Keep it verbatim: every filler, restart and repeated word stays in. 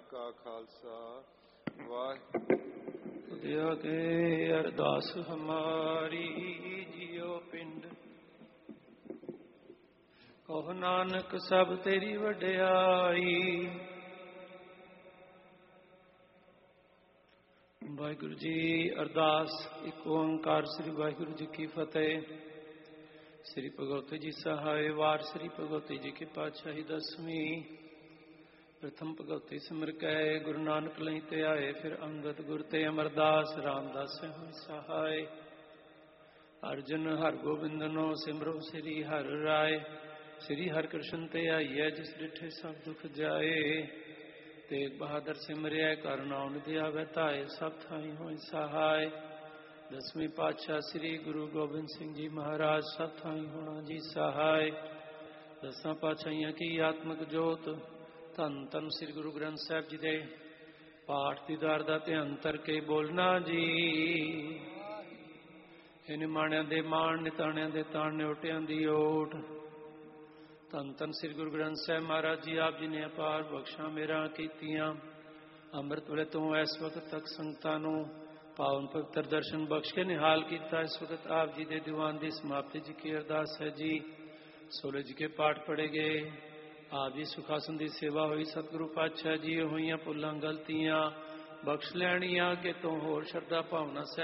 ਕਾ ਖਾਲਸਾ ਵਾਹਿਗੁਰੂ ਜੀ ਕੇ ਅਰਦਾਸ ਹਮਾਰੀ ਜਿਉ ਪਿੰਡ ਕਹੋ ਨਾਨਕ ਸਭ ਤੇਰੀ ਵਡਿਆਈ। ਵਾਹਿਗੁਰੂ ਜੀ ਅਰਦਾਸ। ਇੱਕ ਓੰਕਾਰ ਸ੍ਰੀ ਵਾਹਿਗੁਰੂ ਜੀ ਕੀ ਫਤਿਹ। ਸ੍ਰੀ ਭਗਵਤੀ ਜੀ ਸਹਾਇ ਵਾਰ ਸ੍ਰੀ ਭਗਵਤੀ ਜੀ ਕੀ ਪਾਤਸ਼ਾਹੀ ਦਸਵੀਂ। ਪ੍ਰਥਮ ਭਗਵਤੀ ਸਿਮਰ ਕੈ ਗੁਰੂ ਨਾਨਕ ਲਈ ਤੇ ਆਏ, ਫਿਰ ਅੰਗਦ ਗੁਰ ਤੇ ਅਮਰਦਾਸ ਰਾਮਦਾਸ ਹੋਇ ਸਹਾਇ। ਅਰਜਨ ਹਰ ਗੋਬਿੰਦਨੋ ਸਿਮਰੋ ਸ੍ਰੀ ਹਰਿ ਰਾਏ। ਸ੍ਰੀ ਹਰਿ ਕ੍ਰਿਸ਼ਨ ਤੇ ਆਈਐ, ਜਿਸ ਡਿਠੇ ਸਭ ਦੁਖ ਜਾਏ। ਤੇਗ ਬਹਾਦਰ ਸਿਮਰਿਆ ਕਰ ਨਾਉ ਨਿਧਿ ਆਵੈ ਧਾਇ, ਸਭ ਥਾਈ ਹੋਇ ਸਹਾਇ। ਦਸਵੇਂ ਪਾਤਸ਼ਾਹ ਸ੍ਰੀ ਗੁਰੂ ਗੋਬਿੰਦ ਸਿੰਘ ਜੀ ਮਹਾਰਾਜ, ਸਭ ਥਾਈ ਹੋਣਾ ਜੀ ਸਹਾਇ। ਦਸਾਂ ਪਾਤਸ਼ਾਹੀਆਂ ਕੀ ਆਤਮਿਕ ਜੋਤ, ਧੰਨ ਧੰਨ ਸ੍ਰੀ ਗੁਰੂ ਗ੍ਰੰਥ ਸਾਹਿਬ ਜੀ ਦੇ ਪਾਠ ਦੀ ਦਾਰ ਦਾ ਧਿਆਨ ਧਰ ਕੇ ਬੋਲਣਾ ਜੀ। ਇਹ ਨਿਮਾਣਿਆਂ ਦੇ ਮਾਣ, ਨਿਤਾਣਿਆਂ ਦੇ ਤਾਣ, ਨਿਓਟਿਆਂ ਦੀ ਓਟ। ਧੰਨ ਧੰਨ ਸ੍ਰੀ ਗੁਰੂ ਗ੍ਰੰਥ ਸਾਹਿਬ ਮਹਾਰਾਜ ਜੀ, ਆਪ ਜੀ ਨੇ ਅਪਾਰ ਬਖਸ਼ਾਂ ਮੇਰਾ ਕੀਤੀਆਂ। ਅੰਮ੍ਰਿਤ ਵੇਲੇ ਤੋਂ ਇਸ ਵਕਤ ਤੱਕ ਸੰਗਤਾਂ ਨੂੰ ਪਾਵਨ ਪਵਿੱਤਰ ਦਰਸ਼ਨ ਬਖਸ਼ ਕੇ ਨਿਹਾਲ ਕੀਤਾ। ਇਸ ਵਕਤ ਆਪ ਜੀ ਦੇ ਦੀਵਾਨ ਦੀ ਸਮਾਪਤੀ ਜੀ ਕੀ ਅਰਦਾਸ ਹੈ ਜੀ। ਸੋਲੇ ਜੀ ਕੇ ਪਾਠ ਪੜ੍ਹੇ ਗਏ। ਆਪ ਜੀ ਸੁਖਾਸਨ ਦੀ ਸੇਵਾ ਹੋਈ। ਸਤਿਗੁਰੂ ਪਾਤਸ਼ਾਹ ਜੀ ਹੋਈਆਂ ਭੁੱਲਾਂ ਗਲਤੀਆਂ ਬਖਸ਼ ਲੈਣੀਆਂ। ਅੱਗੇ ਤੋਂ ਹੋਰ ਸ਼ਰਧਾ ਭਾਵਨਾ